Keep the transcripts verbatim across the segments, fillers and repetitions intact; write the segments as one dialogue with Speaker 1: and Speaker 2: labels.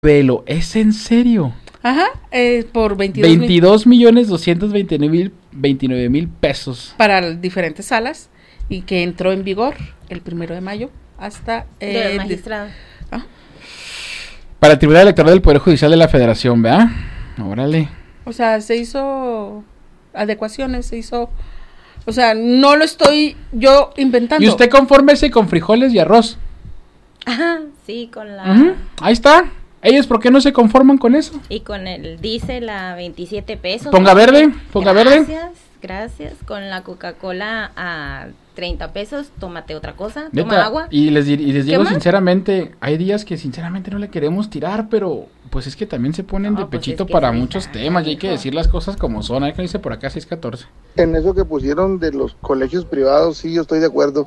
Speaker 1: Velo, ¿es en serio?
Speaker 2: Ajá, eh, por veintidós,
Speaker 1: veintidós millones doscientos veintinueve mil pesos.
Speaker 2: Para diferentes salas y que entró en vigor el primero de mayo hasta...
Speaker 3: Eh, del magistrado. De, ¿ah?
Speaker 1: Para el Tribunal Electoral del Poder Judicial de la Federación, ¿verdad? Órale.
Speaker 2: O sea, se hizo adecuaciones, se hizo... O sea, no lo estoy yo inventando.
Speaker 1: ¿Y usted confórmese con frijoles y arroz?
Speaker 3: Ajá, sí, con la...
Speaker 1: Uh-huh. Ahí está. ¿Ellos por qué no se conforman con eso?
Speaker 3: Y con el diésel a veintisiete pesos.
Speaker 1: Ponga verde, ponga
Speaker 3: gracias,
Speaker 1: verde.
Speaker 3: Gracias, gracias. Con la Coca-Cola a treinta pesos, tómate otra cosa,
Speaker 1: Neta,
Speaker 3: toma agua.
Speaker 1: Y les, y les digo
Speaker 3: más?
Speaker 1: sinceramente, hay días que sinceramente no le queremos tirar, pero pues es que también se ponen no, de pechito pues es que para muchos está, temas, y hay que decir las cosas como son. Hay que dice por acá seis catorce.
Speaker 4: En eso que pusieron de los colegios privados, sí, yo estoy de acuerdo.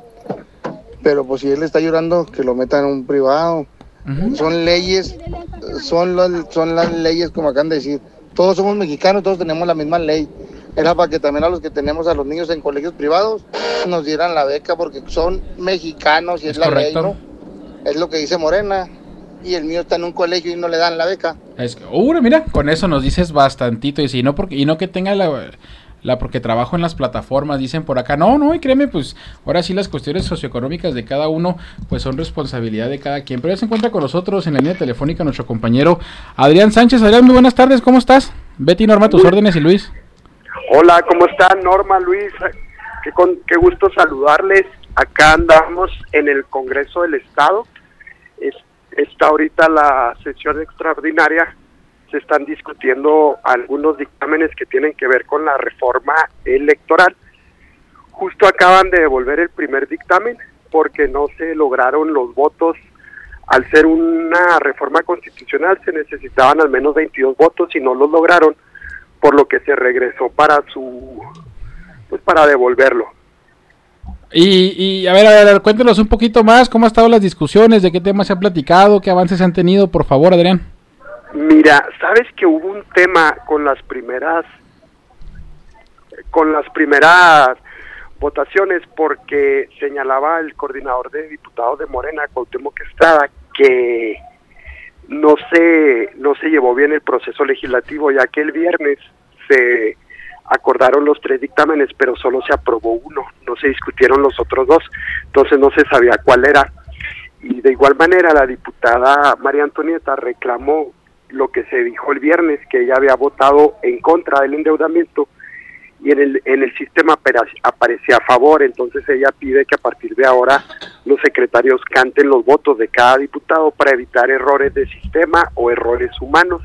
Speaker 4: Pero pues si él está llorando, que lo metan en un privado. Uh-huh. Son leyes, son, los, son las leyes como acaban de decir. Todos somos mexicanos, todos tenemos la misma ley. Era para que también a los que tenemos a los niños en colegios privados nos dieran la beca porque son mexicanos y es, es la correcto. Ley, ¿no? Es lo que dice Morena. Y el mío está en un colegio y no le dan la beca.
Speaker 1: Es que, uh, mira, con eso nos dices bastantito. Y si no, porque, y no que tenga la... La porque trabajo en las plataformas, dicen por acá, no, no, y créeme, pues, ahora sí las cuestiones socioeconómicas de cada uno, pues son responsabilidad de cada quien, pero ya se encuentra con nosotros en la línea telefónica nuestro compañero Adrián Sánchez. Adrián, muy buenas tardes, ¿cómo estás? Betty, Norma, tus órdenes y Luis.
Speaker 5: Hola, ¿cómo están, Norma, Luis? Qué, con, qué gusto saludarles, acá andamos en el Congreso del Estado, es, está ahorita la sesión extraordinaria. Se están discutiendo algunos dictámenes que tienen que ver con la reforma electoral. Justo acaban de devolver el primer dictamen porque no se lograron los votos. Al ser una reforma constitucional se necesitaban al menos veintidós votos y no los lograron, por lo que se regresó para su pues para devolverlo.
Speaker 1: Y, y a ver, a ver, cuéntenos un poquito más, ¿cómo han estado las discusiones? ¿De qué temas se ha platicado? ¿Qué avances han tenido? Por favor, Adrián.
Speaker 5: Mira, sabes que hubo un tema con las primeras con las primeras votaciones porque señalaba el coordinador de diputados de Morena, Cuauhtémoc Estrada, que no se no se llevó bien el proceso legislativo, ya que el viernes se acordaron los tres dictámenes, pero solo se aprobó uno, no se discutieron los otros dos, entonces no se sabía cuál era. Y de igual manera la diputada María Antonieta reclamó lo que se dijo el viernes, que ella había votado en contra del endeudamiento y en el en el sistema aparecía a favor, entonces ella pide que a partir de ahora los secretarios canten los votos de cada diputado para evitar errores de sistema o errores humanos.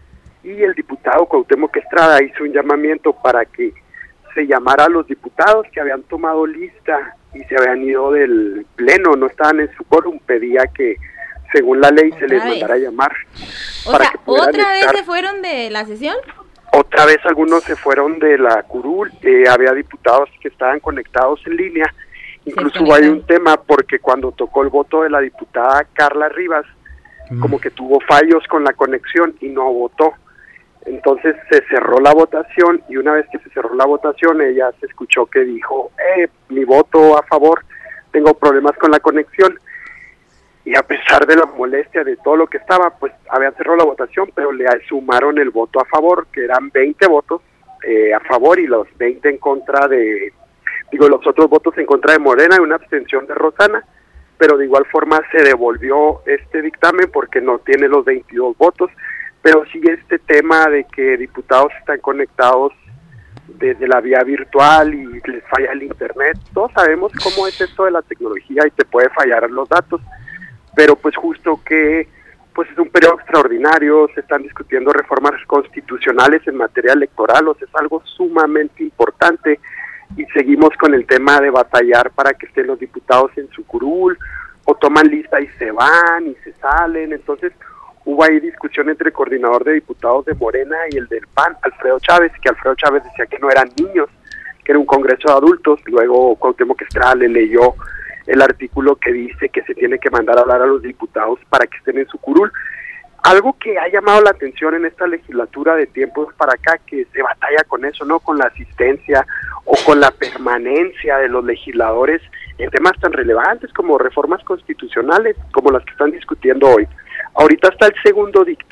Speaker 5: Y el diputado Cuauhtémoc Estrada hizo un llamamiento para que se llamara a los diputados que habían tomado lista y se habían ido del pleno, no estaban en su quórum, pedía que según la ley se les mandara a llamar.
Speaker 3: O sea, ¿otra vez se fueron de la sesión?
Speaker 5: Otra vez algunos se fueron de la curul, eh, había diputados que estaban conectados en línea, incluso hay un tema porque cuando tocó el voto de la diputada Carla Rivas, mm. como que tuvo fallos con la conexión y no votó. Entonces se cerró la votación y una vez que se cerró la votación ella se escuchó que dijo, eh, mi voto a favor, tengo problemas con la conexión. Y a pesar de la molestia de todo lo que estaba, pues habían cerrado la votación, pero le sumaron el voto a favor, que eran veinte votos eh, a favor y los veinte en contra de, digo, los otros votos en contra de Morena y una abstención de Rosana, pero de igual forma se devolvió este dictamen porque no tiene los veintidós votos, pero sigue este tema de que diputados están conectados desde la vía virtual y les falla el internet. Todos sabemos cómo es esto de la tecnología y te puede fallar los datos, pero pues justo que pues es un periodo extraordinario, se están discutiendo reformas constitucionales en materia electoral, o sea, es algo sumamente importante y seguimos con el tema de batallar para que estén los diputados en su curul, o toman lista y se van y se salen. Entonces hubo ahí discusión entre el coordinador de diputados de Morena y el del P A N, Alfredo Chávez, que Alfredo Chávez decía que no eran niños, que era un congreso de adultos. Luego Cuauhtémoc Estrada le leyó el artículo que dice que se tiene que mandar a hablar a los diputados para que estén en su curul. Algo que ha llamado la atención en esta legislatura de tiempos para acá, que se batalla con eso, ¿no? Con la asistencia o con la permanencia de los legisladores en temas tan relevantes como reformas constitucionales, como las que están discutiendo hoy. Ahorita está el segundo dictamen.